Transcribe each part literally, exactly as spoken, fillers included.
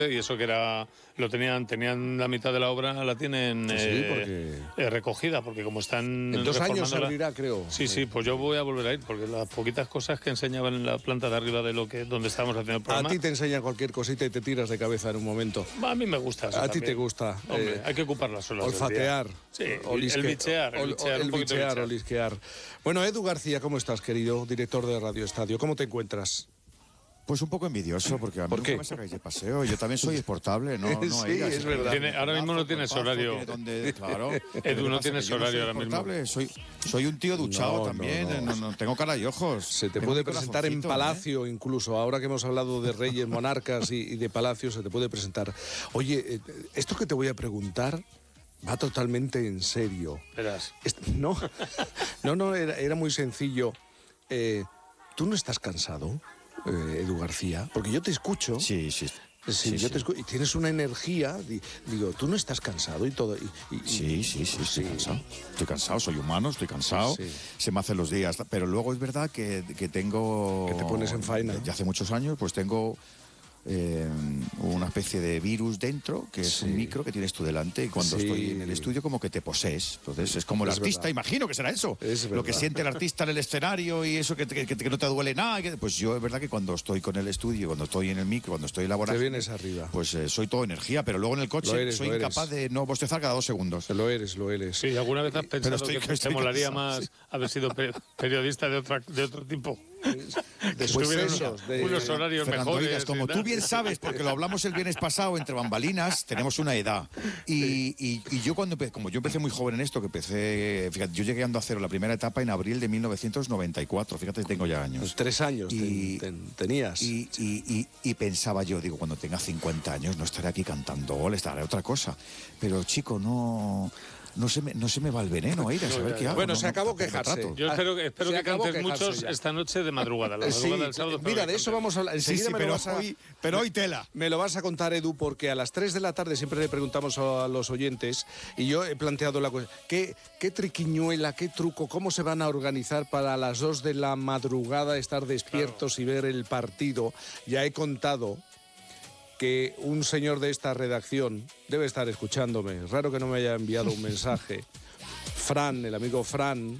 y eso que era lo tenían tenían la mitad de la obra la tienen sí, eh, porque... eh, recogida, porque como están en dos años se reformándola- abrirá, creo. Sí, sí, pues yo voy a volver a ir, porque las poquitas cosas que enseñaban en la planta de arriba de lo que donde estábamos haciendo el A programa, ti te enseñan cualquier cosita y te tiras de cabeza en un momento. a mí me gusta eso A ti también. te gusta. Hombre, eh, hay que ocupar las horas del día. olfatear. Sí, olisque- el bichear, el ol- bichear, un el poquito bichear, bichear. olisquear. Bueno, Edu García, ¿cómo estás, querido director de Radio Estadio? ¿Cómo te encuentras? Pues un poco envidioso, porque a mí ¿Por nunca qué? me sacáis de paseo. Yo también soy exportable, ¿no? no Sí, Eira, es si verdad. Tiene- ahora mismo no tienes cuerpazo, horario. tiene donde- claro. Edu, ¿Qué no pasa? tienes Que yo no horario soy ahora mismo. exportable, Soy, soy un tío duchado No, también, no, no. no, no, tengo cara y ojos. Se te Tengo puede mi presentar en corazoncito, Palacio, incluso. Ahora que hemos hablado de reyes, monarcas y, y de Palacio, se te puede presentar. Oye, eh, esto que te voy a preguntar va totalmente en serio. Verás. Est- No, no, no, era, era muy sencillo. Eh, ¿Tú no estás cansado, eh, Edu García? Porque yo te escucho. ¿eh? Sí, sí. Sí, sí, yo sí. te escucho. Y tienes una energía. di- Digo, ¿tú no estás cansado y todo? Y, y- Sí, sí, sí, estoy cansado. Estoy cansado, soy humano, estoy cansado. Sí. Se me hacen los días. Pero luego es verdad que, que tengo... Que te pones en faena. Ya hace muchos años, pues tengo eh, una especie de virus dentro, que es Sí. un micro que tienes tú delante. Y cuando Sí. estoy en el estudio, como que te posees. Entonces es como el Es artista, verdad. imagino que será eso. Es Lo que verdad. siente el artista en el escenario y eso que, te- que, te- que no te duele nada. y que- pues yo es verdad que cuando estoy con el estudio, cuando estoy en el micro, cuando estoy te elaborando. vienes arriba. Pues eh, soy todo energía, pero luego en el coche Lo eres, soy lo eres. incapaz de no bostezar cada dos segundos. Lo eres, lo eres. Sí, ¿alguna vez has pensado estoy- que te estoy molaría cansado, más sí. haber sido pe- periodista de otra de otro tipo? De Que tuvieran sucesos, de- unos horarios Fernando mejores. Vigas, como y tú tal. bien sabes, porque lo hablamos el viernes pasado, entre bambalinas, tenemos una edad. Y, y- y yo cuando, empe- como yo empecé muy joven en esto, que empecé, fíjate, yo llegué a Onda Cero la primera etapa en abril de mil novecientos noventa y cuatro, fíjate, tengo ya años. Pues tres años Y- ten- ten- tenías. Y, y- y- y pensaba yo, digo, cuando tenga cincuenta años no estaré aquí cantando gol, estaré otra cosa. Pero chico, no... No se, me, no se me va el veneno, a ir a saber qué hago. Bueno, no, se no, acabó tampoco me quejarse. trato. Yo espero, que- espero Se que acabó cantes quejarse muchos ya. esta noche de madrugada, la Sí, madrugada del sábado. mira, de eso vamos a hablar. Sí, Enseguida sí, me, pero lo vas a, hoy, pero hoy tela. me lo vas a contar, Edu, porque a las tres de la tarde siempre le preguntamos a los oyentes y yo he planteado la cuestión. ¿Qué, qué triquiñuela, qué truco, cómo se van a organizar para a las dos de la madrugada estar despiertos y ver el partido? Ya he contado que un señor de esta redacción debe estar escuchándome. Raro que no me haya enviado un mensaje. Fran, el amigo Fran,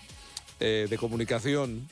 eh, de comunicación,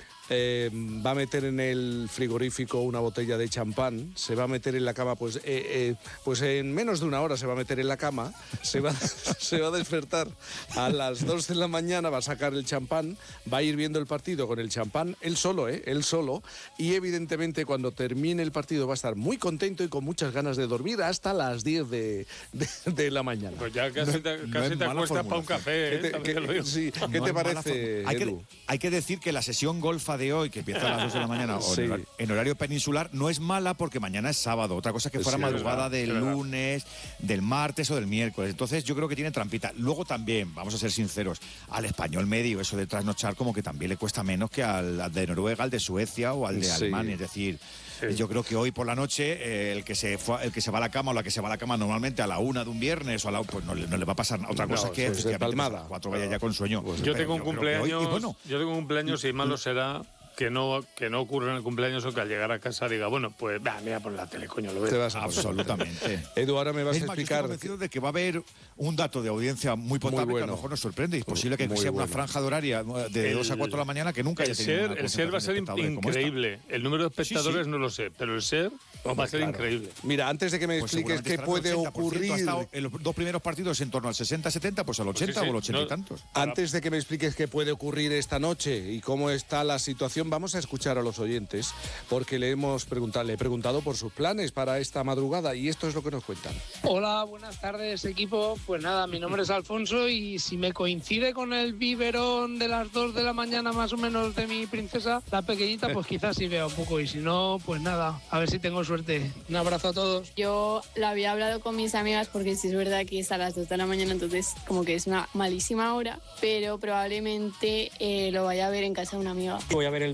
eh, va a meter en el frigorífico una botella de champán, se va a meter en la cama, pues, eh, eh, pues en menos de una hora se va a meter en la cama, se va, se va a despertar a las dos de la mañana, va a sacar el champán, va a ir viendo el partido con el champán, él solo, ¿eh? Él solo, y evidentemente cuando termine el partido va a estar muy contento y con muchas ganas de dormir hasta las diez de, de, de la mañana. Pues ya casi te, no casi es te mala acuestas para un formulación. café. ¿Qué ¿eh? te, También te lo qué- digo. sí, ¿qué No te es mala parece, forma. Hay que, Edu? hay que decir que la sesión golfa de hoy, que empieza a las dos de la mañana, o Sí. en, horario, en horario peninsular, no es mala porque mañana es sábado. Otra cosa que fuera Sí, es madrugada verdad, del es verdad. lunes, del martes o del miércoles. Entonces yo creo que tiene trampita. Luego también, vamos a ser sinceros, al español medio, eso de trasnochar como que también le cuesta menos que al, al de Noruega, al de Suecia o al de Sí. Alemania. Es decir, Sí. yo creo que hoy por la noche eh, el que se fue, el que se va a la cama o la que se va a la cama normalmente a la una de un viernes o a la pues no, le- no le va a pasar nada. Otra No, cosa que pues de efectivamente, palmada. pues, a las cuatro vaya ya con sueño. Yo Pero tengo un creo que hoy- cumpleaños, y bueno, yo tengo un cumpleaños y malo será que no que no ocurra en el cumpleaños o que al llegar a casa diga, bueno, pues va, mira por la tele, coño, lo Te veo. vas a absolutamente. Edu, ahora me vas Es a más, yo estoy explicar. convencido de que va a haber un dato de audiencia muy potable que a bueno. lo mejor nos sorprende. Es posible que Muy sea bueno. una franja de horaria de El- dos a cuatro de la mañana que nunca haya El tenido ser, una el ser va a ser concentración de espectadores como esta. increíble. El número de espectadores Sí, sí. no lo sé, pero el ser va a ser Claro. increíble. Mira, antes de que me Pues expliques seguramente qué estará puede al ochenta por ciento. ocurrir, Ha estado en los dos primeros partidos en torno al sesenta setenta, pues al sí, ochenta sí. o al ochenta y No- tantos. antes de que me expliques qué puede ocurrir esta noche y cómo está la situación, vamos a escuchar a los oyentes, porque le hemos preguntado, le he preguntado por sus planes para esta madrugada y esto es lo que nos cuentan. Hola, buenas tardes equipo. Pues nada, mi nombre es Alfonso y si me coincide con el biberón de las dos de la mañana más o menos de mi princesa, la pequeñita, pues quizás sí vea un poco y si no, pues nada, a ver si tengo suerte. Un abrazo a todos. Yo lo había hablado con mis amigas porque sí es verdad que es a las dos de la mañana, entonces como que es una malísima hora, pero probablemente eh, lo vaya a ver en casa de una amiga. Voy a ver el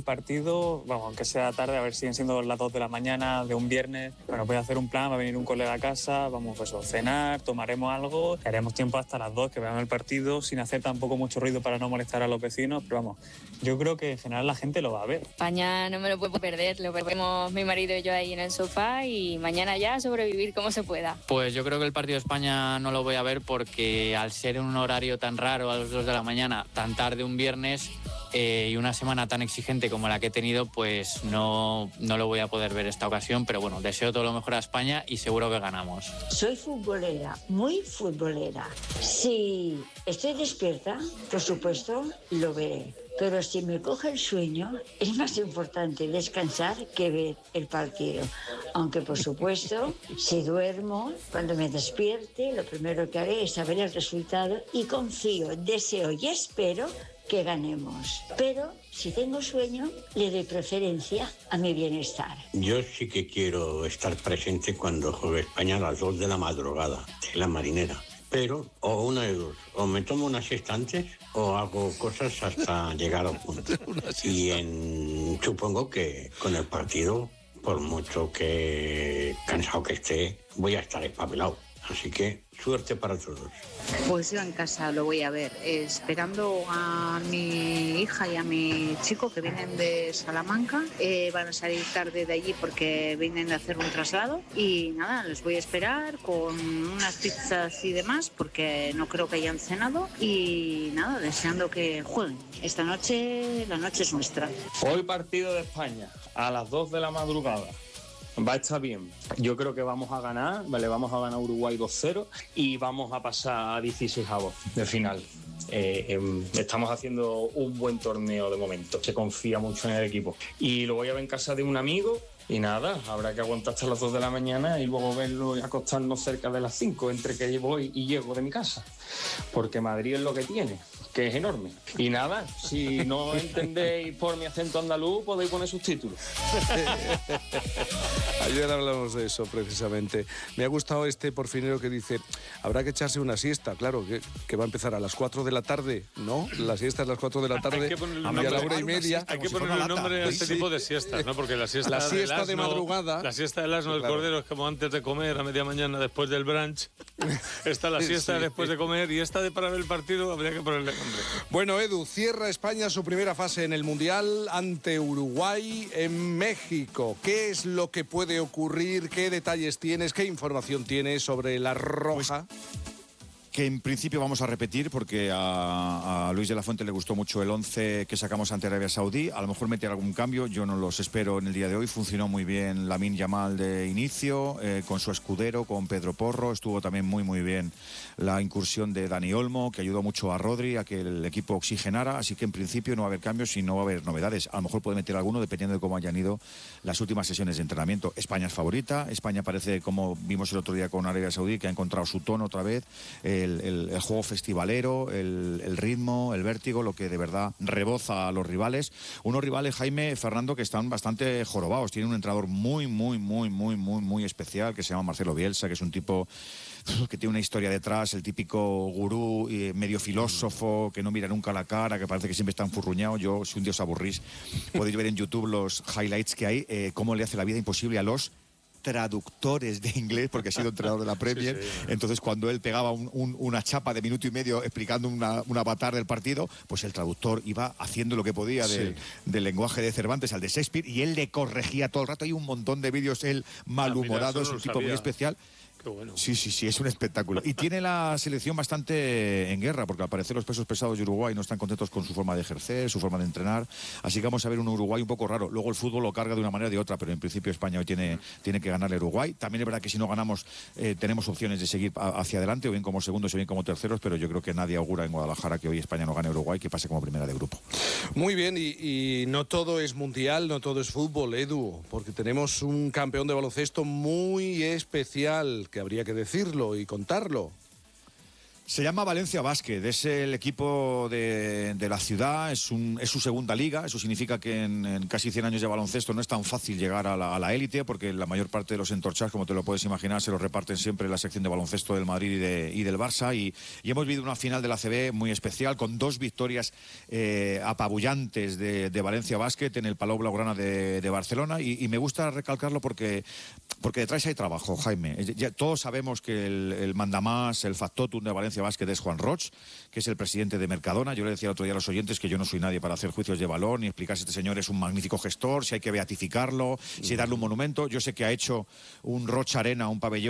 el partido, vamos, aunque sea tarde, a ver, siguen siendo las dos de la mañana de un viernes. Bueno, voy a hacer un plan, va a venir un colega a casa, vamos pues a cenar, tomaremos algo, haremos tiempo hasta las dos que veamos el partido, sin hacer tampoco mucho ruido para no molestar a los vecinos, pero vamos, yo creo que en general la gente lo va a ver. España no me lo puedo perder, lo veremos mi marido y yo ahí en el sofá y mañana ya sobrevivir como se pueda. Pues yo creo que el partido de España no lo voy a ver porque al ser en un horario tan raro, a las dos de la mañana, tan tarde un viernes eh, y una semana tan exigente como la que he tenido, pues no, no lo voy a poder ver esta ocasión, pero bueno, deseo todo lo mejor a España y seguro que ganamos. Soy futbolera, muy futbolera. Si estoy despierta, por supuesto, lo veré. Pero si me coge el sueño, es más importante descansar que ver el partido. Aunque, por supuesto, si duermo, cuando me despierte, lo primero que haré es saber el resultado y confío, deseo y espero que ganemos. Pero si tengo sueño, le doy preferencia a mi bienestar. Yo sí que quiero estar presente cuando juegue España a las dos de la madrugada, de la marinera. Pero, o una de dos, o me tomo una siesta antes o hago cosas hasta llegar al punto. Y en, supongo que con el partido, por mucho que cansado que esté, voy a estar espabilado. Así que suerte para todos. Pues yo en casa lo voy a ver, eh, esperando a mi hija y a mi chico que vienen de Salamanca. Eh, van a salir tarde de allí porque vienen de hacer un traslado. Y nada, les voy a esperar con unas pizzas y demás porque no creo que hayan cenado. Y nada, deseando que jueguen. Esta noche, la noche es nuestra. Hoy partido de España, a las dos de la madrugada. Va a estar bien. Yo creo que vamos a ganar, vale, vamos a ganar Uruguay dos cero y vamos a pasar a dieciseisavos de final. Eh, eh, estamos haciendo un buen torneo de momento. Se confía mucho en el equipo. Y lo voy a ver en casa de un amigo y nada, habrá que aguantar hasta las dos de la mañana y luego verlo y acostarnos cerca de las cinco entre que voy y llego de mi casa. Porque Madrid es lo que tiene, que es enorme. Y nada, si no entendéis por mi acento andaluz, podéis poner subtítulos. Ayer hablamos de eso precisamente. Me ha gustado este porfinero que dice, habrá que echarse una siesta, claro, que, que va a empezar a las cuatro de la tarde, ¿no? La siesta es a las cuatro de la tarde y a la hora y media. Hay que ponerle nombre a este tipo de siestas, ¿no? Porque la siesta, la siesta del de asno, madrugada. La siesta del asno del claro. cordero es como antes de comer, a media mañana, después del brunch. Está la siesta Sí. después de comer y esta de parar el partido habría que ponerle nombre. Bueno, Edu, cierra España su primera fase en el Mundial ante Uruguay en México. ¿Qué es lo que puede ocurrir? ¿Qué detalles tienes? ¿Qué información tienes sobre la roja? Pues, que en principio vamos a repetir porque a, a Luis de la Fuente le gustó mucho el once que sacamos ante Arabia Saudí. A lo mejor meter algún cambio, yo no los espero en el día de hoy. Funcionó muy bien Lamine Yamal de inicio, eh, con su escudero, con Pedro Porro. Estuvo también muy muy bien la incursión de Dani Olmo, que ayudó mucho a Rodri a que el equipo oxigenara. Así que en principio no va a haber cambios y no va a haber novedades. A lo mejor puede meter alguno dependiendo de cómo hayan ido las últimas sesiones de entrenamiento. España es favorita. España parece, como vimos el otro día con Arabia Saudí, que ha encontrado su tono otra vez. El, el, el juego festivalero, el, el ritmo, el vértigo, lo que de verdad reboza a los rivales. Unos rivales, Jaime, Fernando, que están bastante jorobados. Tienen un entrenador muy, muy, muy, muy, muy, muy especial que se llama Marcelo Bielsa, que es un tipo que tiene una historia detrás, el típico gurú, eh, medio filósofo, que no mira nunca la cara, que parece que siempre está enfurruñado. Yo, si un día os aburrís, podéis ver en YouTube los highlights que hay, eh, cómo le hace la vida imposible a los traductores de inglés, porque ha sido entrenador de la Premier. Sí, sí. Entonces, cuando él pegaba un, un, una chapa de minuto y medio explicando una, un avatar del partido, pues el traductor iba haciendo lo que podía sí. del, del lenguaje de Cervantes al de Shakespeare y él le corregía todo el rato. Hay un montón de vídeos, él malhumorado, ah, mira, es un tipo sabía. muy especial. Qué bueno. Sí, sí, sí, es un espectáculo. Y tiene la selección bastante en guerra, porque al parecer los pesos pesados de Uruguay no están contentos con su forma de ejercer, su forma de entrenar. Así que vamos a ver un Uruguay un poco raro. Luego el fútbol lo carga de una manera o de otra, pero en principio España hoy tiene, tiene que ganarle a Uruguay. También es verdad que si no ganamos eh, tenemos opciones de seguir hacia adelante, o bien como segundos o bien como terceros, pero yo creo que nadie augura en Guadalajara que hoy España no gane a Uruguay, que pase como primera de grupo. Muy bien, y, y no todo es mundial, no todo es fútbol, Edu, porque tenemos un campeón de baloncesto muy especial, que habría que decir y contarlo. Se llama Valencia Basket, es el equipo de, de la ciudad, es, un, es su segunda liga, eso significa que en, en casi cien años de baloncesto no es tan fácil llegar a la, a la élite, porque la mayor parte de los entorchados, como te lo puedes imaginar, se los reparten siempre en la sección de baloncesto del Madrid y, de, y del Barça, y, y hemos vivido una final de la A C B muy especial, con dos victorias eh, apabullantes de, de Valencia Basket en el Palau Blaugrana de, de Barcelona, y, y me gusta recalcarlo porque, porque detrás hay trabajo, Jaime. Ya, todos sabemos que el, el mandamás, el factotum de Valencia Basket es Juan Roig, que es el presidente de Mercadona. Yo le decía el otro día a los oyentes que yo no soy nadie para hacer juicios de valor ni explicar si este señor es un magnífico gestor, si hay que beatificarlo, si darle un monumento. Yo sé que ha hecho un Roig Arena, un pabellón